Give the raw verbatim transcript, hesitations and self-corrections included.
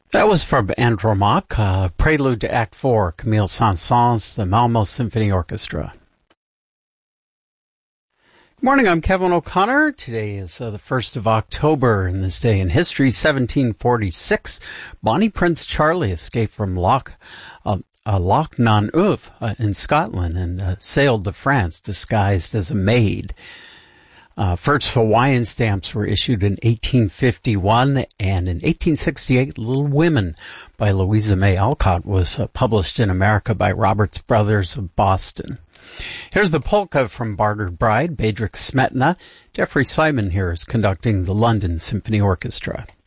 That was from Andromaque, uh, Prelude to Act four, Camille Saint-Saëns, the Malmo Symphony Orchestra. Good morning, I'm Kevin O'Connor. Today is uh, the first of October, and this day in history, seventeen forty-six. Bonnie Prince Charlie escaped from Loch, uh, uh, Loch non-Uv uh, in Scotland and uh, sailed to France disguised as a maid. Uh, first Hawaiian stamps were issued in eighteen fifty-one, and in eighteen sixty-eight, Little Women by Louisa May Alcott was uh, published in America by Roberts Brothers of Boston. Here's the polka from Bartered Bride, Bedřich Smetana. Jeffrey Simon here is conducting the London Symphony Orchestra.